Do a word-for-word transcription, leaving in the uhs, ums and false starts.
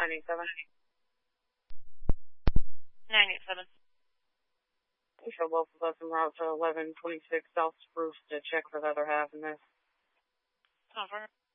nine eight seven. nine eight seven. We show both of us en route to eleven twenty-six South Spruce to check for the other half in this. Over.